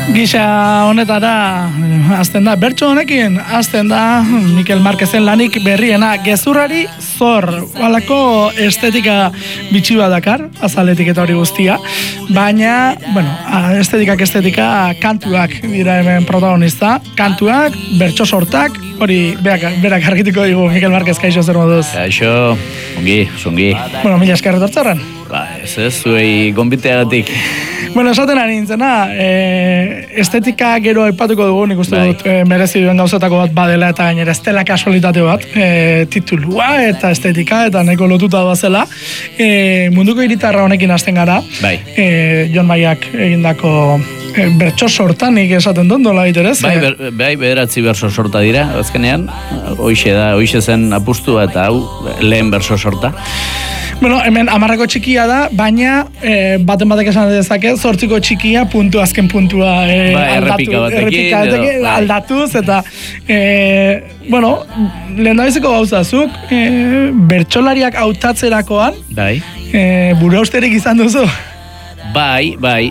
Gisa honetara azten da, bertso honekin azten da Mikel Marquezen lanik berriena gezurrari zor, balako estetika bitxi bat dakar, azaletik eta hori guztia, baina, bueno, estetika kantuak dira hemen protagonista, kantuak, bertso sortak, hori berak argituko digu Mikel Marquez, kaixo zer moduz? Kaixo, ongi. Bueno, mila eskerret hortzarren. Ez, zuei gonbiteagatik. Bueno, esaten ari nintzena, estetika gero aipatuko dugu, nik uste dut merezi duen gauzatako bat badela eta gainera estela kasualitate bat, titulua eta estetika eta nahiko lotuta bazela. Munduko hiritarra honekin hasten gara, Jon Maiak egindako bertso sortanik esaten dut, nola iterez? Bai, bederatzi bertso sorta dira, azkenean, hoixe zen apustua eta hau lehen bertso sorta. Bueno, hemen 10ko txikia da, baina baten batek esan dezake, 8ko txikia azken puntua errepika batekin aldatuz, eta bueno, lehen dabiziko gauzazuk, bertsolariak hautatzerakoan, buru austerik izan duzu? Bai,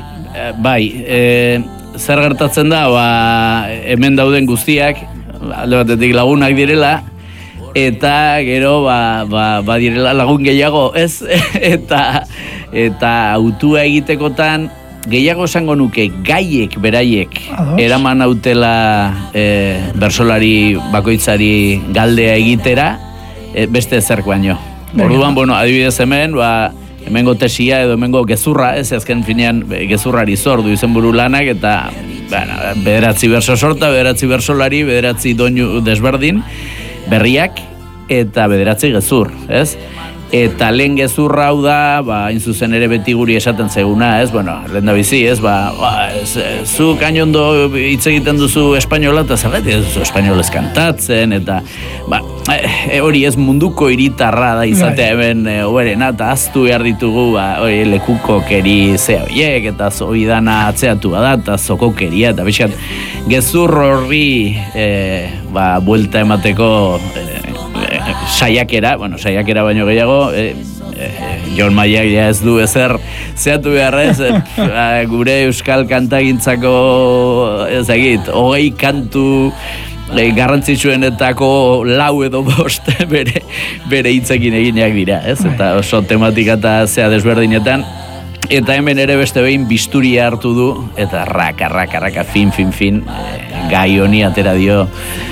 zer gertatzen da, hemen dauden guztiak, alde batetik lagunak direla, eta gero badirela lagun gehiago, ez? eta autua egitekotan gehiago esango nuke gaiek beraiek eraman hautela bersolari bakoitzari galdea egitera beste zerk baino. Orduan, bueno, adibidez hemengo tesia edo hemengo gezurra, ez azken finean gezurrari zordu izenburu lanak eta bederatzi berso sorta, bederatzi bersolari, bederatzi doinu desberdin, berriak eta bederatzi gezur, ez? Eta lehen gezurra hau da, hain zuzen ere beti guri esaten zeguna, ez? Bueno, lehen da bizi, ez? Zu kainondo hitz egiten duzu espainola eta zergatik ez duzu espainolez kantatzen, eta hori ez munduko hiritarra da izatea hemen oberena, eta aztu behar ditugu lekuko keri ze horiek, eta zoidana atzeatu bada, eta zokokeria, eta bizkat gezur horri buelta emateko saiakera baino gehiago, Jon Maiak ez du ezer zehatu beharrez, gure euskal kantagintzako ezagit, 20 kantu garrantzitsuenetako 4 edo 5 bere hitzekin eginak dira, ez? Eta oso tematika eta zea desberdinetan. Eta hemen ere beste behin bisturia hartu du, eta raka, fin, gai honi atera dio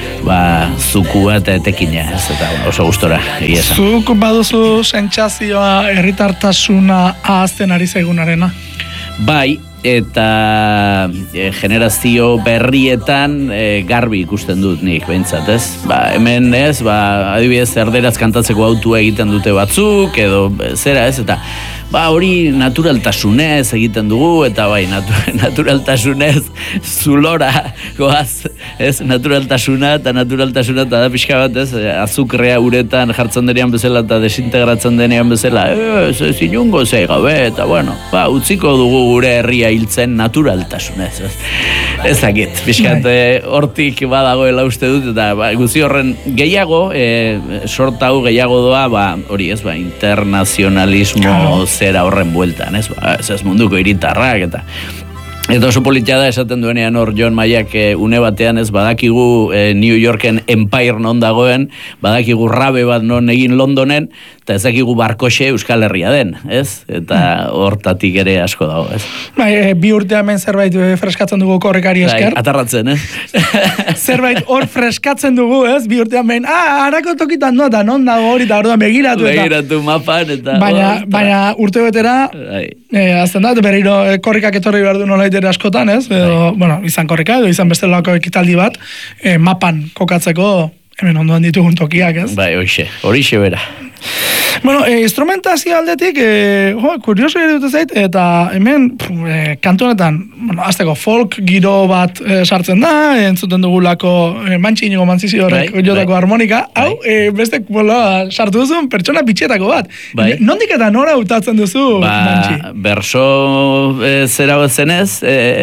zukua eta etekina, ez, eta oso gustora egia esan. Zuk baduzu sentsazioa herritartasuna ahazten ari zaigunarena? Bai, eta generazio berrietan garbi ikusten dut nik behintzat, ez? Hemen ez, adibidez erderaz kantatzeko autua egiten dute batzuk, edo zera ez, eta hori naturaltasunez egiten dugu, eta naturaltasunez zulora goaz, ez? Naturaltasuna eta da pixka bat, ez? Azukrea uretan jartzen denean bezala eta desintegratzen denean bezala, ez inungo zei gabe, eta bueno, utziko dugu gure herria hiltzen naturaltasunez, ez? Ezakit, pixkat hortik badagoela uste dut, eta guzi horren gehiago, sorta hau gehiago doa, hori ez, internazionalismo zera horren bueltan, ez? Ez munduko hiritarrak, eta oso politia da esaten duenean hor Jon Maiak une batean, ez, badakigu New Yorken Empire non dagoen, badakigu rabe bat non egin Londonen, eta ezakigu Barkoxe Euskal Herria den, ez? Eta hortatik ere asko dago, ez? Bi urte hemen zerbait freskatzen dugu korrekari esker. Atarratzen, Zerbait hor freskatzen dugu, ez? Bi urte hemen, harako tokitan nota, non dago hori, eta orduan begiratu. Begiratu mapan, eta... Baina urte betera, azten da, berriro korrikak etorri behar du nola ere askotan, ez? Bueno, izan korrika, edo izan bestelako ekitaldi bat, mapan kokatzeko, hemen ondoan ditugun tokiak, ez? Horixe bera. Bueno, instrumentazio aldetik, kurioso ere dute zait, eta hemen kantu honetan, azteko folk giro bat sartzen da, entzuten dugulako mantxiniko mantzizio horrek jotako harmonika, hau, beste sartu duzun pertsona bitxetako bat. Nondik eta nora hautatzen duzu mantxi? Berso zera bat zenez,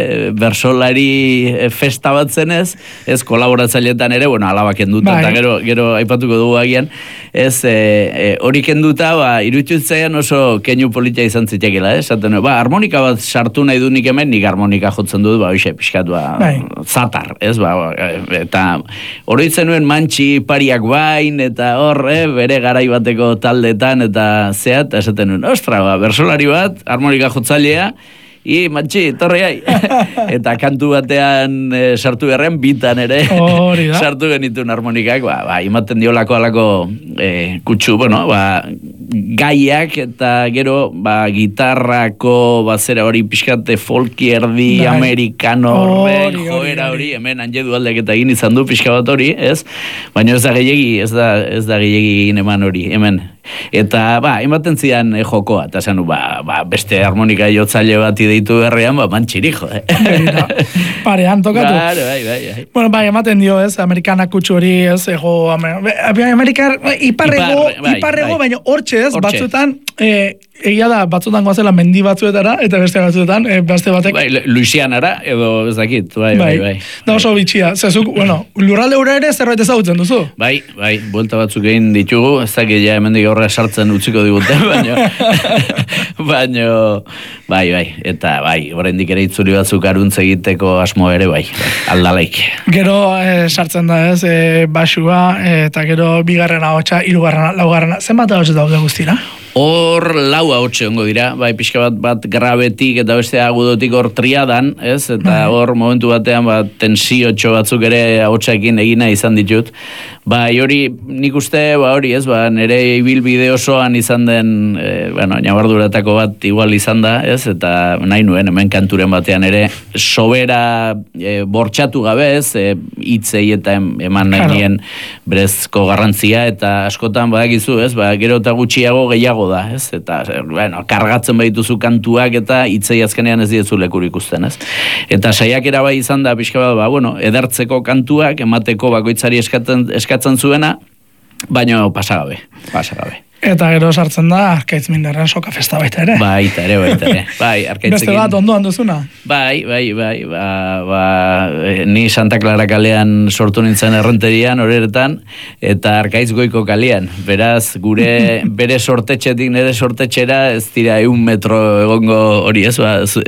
bersolari festa bat zenez, ez kolaboratzailetan ere, bueno, alabaken dut, eta gero aipatuko dugu agian, ez hori kenduta, iruditzen oso keinu politia izan zitekela, esaten, harmonika bat sartu nahi du nik hemen, nik harmonika jotzen dut, hoxe, pixkat, zatar, ez, eta hori zenuen mantxi pariak bain, eta hor, bere garai bateko taldetan, eta zeat, esaten nuen, ostra, bersolari bat, harmonika jotzailea, mantxi, torri gai. Eta kantu batean sartu berrean, bitan ere sartu genituen harmonikak, imaten diolako alako kutsu, gaiak eta gero gitarrako zera hori pixkate folki erdi amerikano joera hori, hemen Anjedu aldek eta egin izan du pixka bat hori, ez? Baina ez da gehiagi egin eman hori, hemen. Eta, ematen zidan jokoa, eta zanu, beste harmonika jotzaile bat ideitu berrean, mantxiri, jo, Parean tokatu. Claro, bai. Bueno, ematen dio, ez, amerikana kutsu hori, ez, iparrego, baina hortxe, ez, batzuetan, egia da, batzuetan goazela mendi batzuetara, eta beste batzuetan, beste batek... Luisianara, edo ez dakit, bai. Da oso bitxia, zezuk, lurralde hura ere zerbait ezagutzen duzu? Bai, buelta batzuk egin ditugu, ez dakit ja hemendik aurrera sartzen utziko digute, baina, bai, eta oraindik ere itzuli batzuk aruntz egiteko asmo ere, aldalaik. Gero sartzen da, ez, basua, eta gero bigarrena hotxa, hirugarrena, laugarrena, zenbat hotxe daude guztira? Hor lau ahotxe ongo dira, pixka bat grabetik eta beste agudotik hor triadan, ez? Eta hor momentu batean tensiotxo batzuk ere ahotxekin egina izan ditut. Hori, nik uste, hori, ez? Nire ibilbide osoan izan den, nabarduratako bat igual izan da, ez? Eta nahi nuen, hemen kanturen batean ere, sobera bortxatu gabe, ez? Hitzei eta eman nahien berezko garrantzia, eta askotan badakizu, ez? Gero eta gutxiago gehiago da, ez? Eta, kargatzen behituzu kantuak eta hitzei azkenean ez diezu lekur ikusten, ez? Eta saiakera bai izan da, pixka bat, edertzeko kantuak, emateko bakoitzari eskatzen zuena, baina pasagabe. Eta gero sartzen da, Arkaitz Minderren soka festa baita ere. Baita ere. Beste bat ondoan duzuna? Bai. Ni Santa Clara kalean sortu nintzen errenterian, horeretan, eta Arkaitz goiko kalean. Beraz, bere sortetxetik nire sortetxera, ez dira 1 metro egongo hori, ez?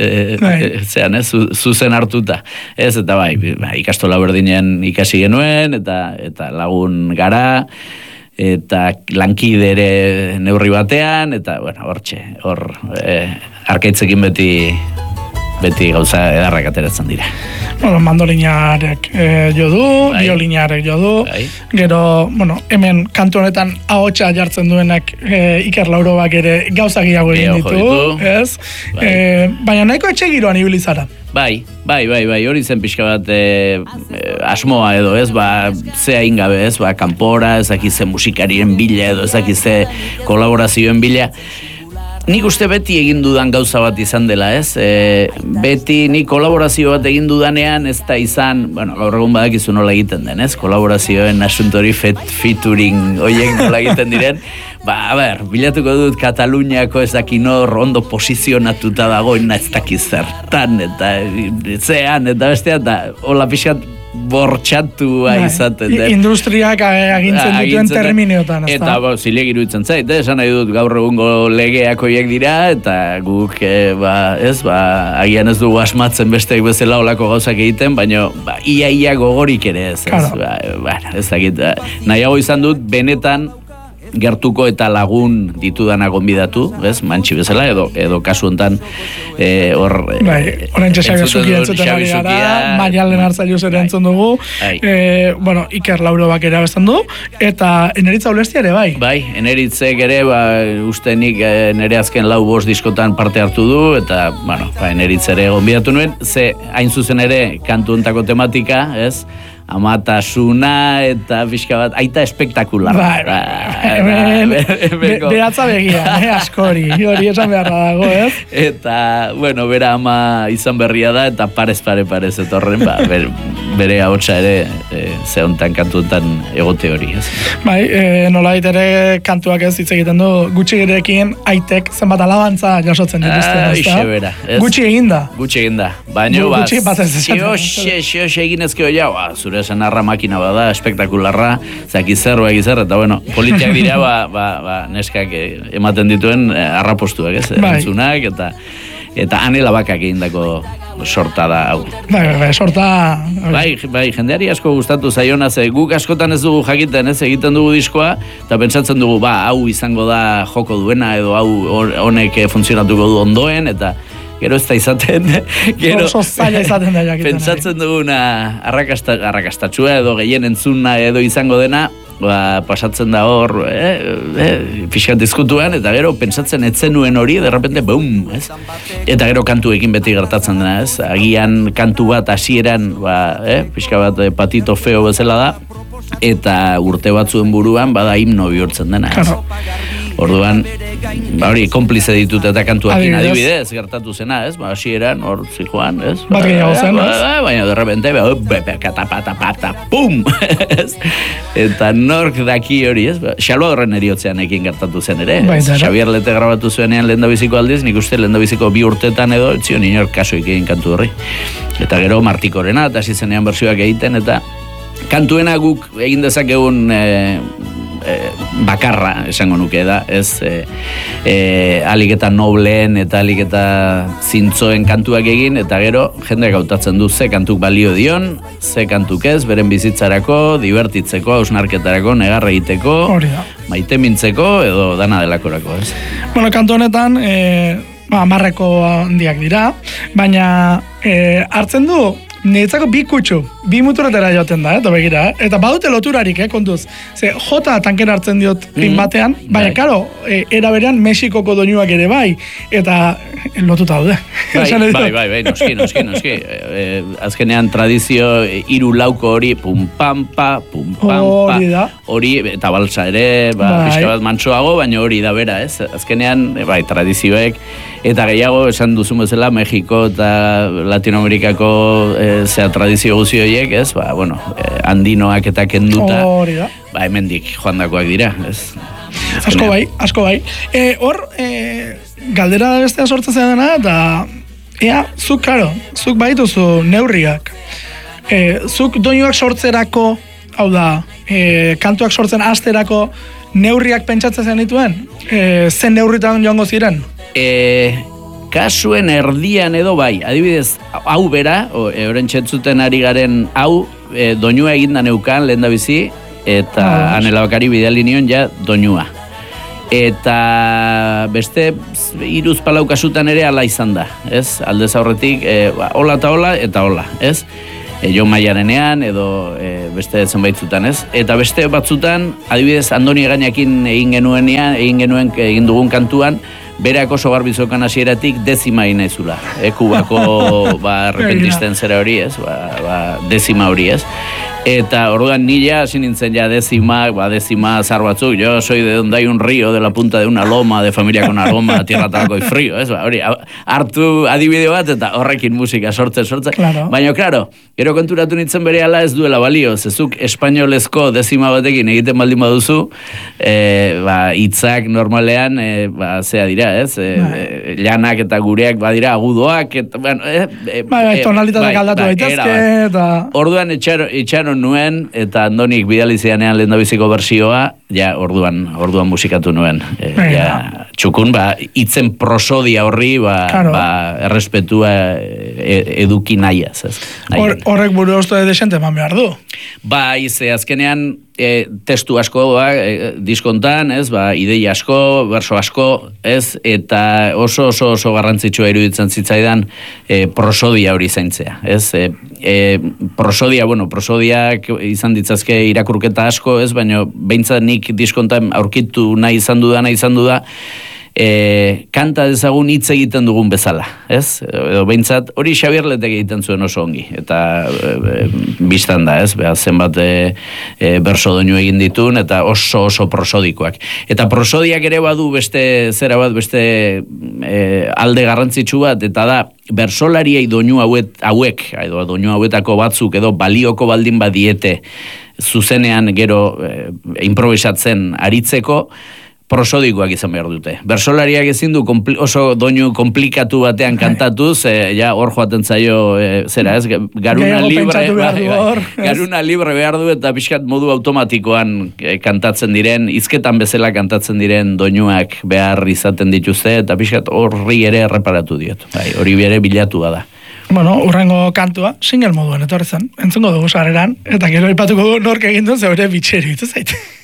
Zuzen hartuta. Ez, eta ikastola berdinen ikasi genuen, eta lagun gara, eta lankide ere neurri batean, eta, hor Arkaitzekin beti gauza edarrak ateratzen dira. Mandolinarek jo du, violinarek jo du, gero, hemen kantu honetan ahotsa jartzen duenak Iker Laurobak ere gauza gehiago egin ditu, ez? Baina nahiko etxe giroan ibili zara. Bai, hori zen pixka bat asmoa edo, ez, zea ingabe, ez, kanpora, ezakize musikarien bila edo, ezakize kolaborazioen bila. Nik uste beti egin dudan gauza bat izan dela, ez? Beti nik kolaborazio bat egin dudanean ez da izan, gaur egun badakizu nola egiten den, ez? Kolaborazioen asuntori featuring oiek nola egiten diren. Bilatuko dut Kataluniako ez dakinor ondo posizionatuta dagoena ez dakiz zertan, eta zean, eta bestea, eta hola pixkat bortxatua izaten den. Industriak agintzen dituen termineotan, ez da? Eta zilegi iruditzen zait, esan nahi dut gaur egungo legeak horiek dira, eta guk, agian ez dugu asmatzen besteak bezala olako gauzak egiten, baina ia gogorik ere ez. Ez dakit, nahiago izan dut, benetan, gertuko eta lagun ditudana gonbidatu, bez, mantxi bezala, edo kasu hontan hor... Horentxe Xabi Zuki entzuten ari gara, Maialen Artzaiuz ere entzun dugu, Iker Laurobak ere abesten du, eta Eneritza Ulestia ere, bai? Bai, Eneritzek ere, uste nik nire azken 4-5 diskotan parte hartu du, eta, Eneritz ere gonbidatu nuen, ze hain zuzen ere kantu hontako tematika, ez? Amatasuna eta pixka bat, aita espektakular. Beratza begia, askori, hori esan beharra dago, ez? Eta, bera ama izan berria da, eta parez etorren, bere ahotsa ere zehontan kantuetan egote hori, ez? Bai, nolait ere kantuak ez hitz egiten du, gutxi gerekin aitek zenbat alabantza jasotzen dituzte, ezta? Gutxi eginda. Gutxi eginda. Baina, xioxe egin ezkeo ja, zure senarra makina bada, espektakularra, zakizerro, eta bueno, politiak dira, neskak ematen dituen arrapostuak, ez? Entzunak, eta anela bakak egindako sorta da hau. Bai, sorta... Bai, jendeari asko gustatu zaiona, ze guk askotan ez dugu jakiten, ez egiten dugu diskoa, eta pentsatzen dugu, hau izango da joko duena, edo hau honek funtzionatuko du ondoen, eta gero ez da izaten, gero oso zaila izaten da jakiten. Pentsatzen duguna arrakastatxua edo gehien entzuna edo izango dena, pasatzen da hor, pixkat diskutuan, eta gero pentsatzen etzenuen hori, derrepente, boom, ez? Eta gero kantuekin beti gertatzen dena, ez? Agian kantu bat hasieran, pixka bat patito feo bezala da, eta urte batzuen buruan bada himno bihurtzen dena, ez? Claro. Orduan, hori, konplize ditut eta kantuakin adibidez gertatu zena, ez? Hasieran, hor zijoan, ez? Bat gehiago zen, ez? Baina, derrepente, katapata, pum! Eta nork daki hori, ez? Xaloa horren eriotzean ekin gertatu zen ere, ez? Xabier Lete grabatu zuenean lehendabiziko aldiz, nik uste lehendabiziko 2 urtetan edo, zion inork kasuik egin kantu horri. Eta gero Martikorena, eta hasi zenean bertsioak egiten, eta kantuena guk egin dezakegun bakarra esango nuke da, ez alik eta nobleen eta alik eta zintzoen kantuak egin, eta gero jendeak hautatzen du ze kantuk balio dion, ze kantuk ez, beren bizitzarako, divertitzeko, hausnarketarako, negarra egiteko, maite mintzeko edo dana delakorako, ez? Bueno, kantu honetan marreko handiak dira, baina hartzen du niretzako 2 kutxu, 2 muturretara joaten da, eta begira, eta badute loturarik, kontuz. Ze, jota tankera hartzen diot pin batean, baina, karo, era berean Mexikoko doinuak ere bai, eta lotuta daude. Bai, noski. Azkenean tradizio 3-4 hori, pum pam pa, hori, eta balsa ere, pixka bat mantsoago, baina hori da bera, ez? Azkenean, tradizioek, eta gehiago, esan duzun bezala, Mexiko eta Latinoamerikako tradizio guzi horiek, ez? Andinoak eta kenduta, hemendik joandakoak dira, ez? Asko bai. Hor, galdera bestea sortzen dena, eta zuk baituzu neurriak. Zuk doinuak sortzerako, hau da, kantuak sortzen asterako neurriak pentsatzen zenituen? Zen neurritan joango ziren? Kasuen erdian edo bai, adibidez, hau bera, euren txentzuten ari garen hau, doinua eginda neukan lehen da bizi, eta anela bakari bidali nion ja doinua. Eta beste 3-4 kasutan ere ala izan da, ez? Aldez aurretik, hola eta hola, ez? Jo Maiarenean edo beste zenbaitzutan, ez? Eta beste batzutan, adibidez, Andoni Egainakin egin dugun kantuan, berak oso garbizokan hasieratik 10 egin naizula. Kubako repentisten zera hori, ez? 10 hori, ez? Eta orduan nila hasi nintzen ja 10 zar batzuk. Yo soy de donde hay un río, de la punta de una loma, de familia con aroma, tierra talco y frío, ez? Hori, hartu adibide bat eta horrekin musika sortzen. Claro. Baina, klaro, gero konturatu nintzen berehala ez duela balio, zezuk espainolezko 10 batekin egiten baldin baduzu, hitzak normalean, zea dira, ez? Llanak eta gureak badira agudoak, eta, tonalitateak aldatu daitezke, eta... Orduan itxaron nuen, eta Andonik bidali zidanean lehendabiziko bersioa, ja, orduan musikatu nuen. Txukun, hitzen prosodia horri, errespetua eduki nahiaz, ez? Horrek buru osto desente eman behar du. Azkenean, testu asko, diskontan, ez? Ideia asko, berso asko, ez? Eta oso garrantzitsua iruditzen zitzaidan prosodia hori zaintzea, ez? Prosodiak izan ditzazke irakurketa asko, ez? Baina behintzat nik diskontan aurkitu nahi izan du da, kanta dezagun hitz egiten dugun bezala, ez? Edo behintzat, hori Xabier Letek egiten zuen oso ongi, eta biztan da, ez? Beha, zenbat berso doinu egin ditun, eta oso prosodikoak. Eta prosodiak ere badu beste alde garrantzitsu bat, eta da, bersolariei doinu hauek, edo doinu hauetako batzuk, edo balioko baldin badiete, zuzenean gero improvisatzen aritzeko, prosodikoak izan behar dute. Bersolariak ezin du oso doinu komplikatu batean kantatuz, hor joaten zaio, zera ez, garuna libre behar du, eta pixkat modu automatikoan kantatzen diren, hizketan bezala kantatzen diren doinuak behar izaten dituzte, eta pixkat horri ere erreparatu diot. Hori bere bilatu da. Bueno, urrengo kantua, single moduan etorri zen, entzungo dugu sarreran, eta gero ipatuko nork egin duen, zeure bitxeri, ez zaite.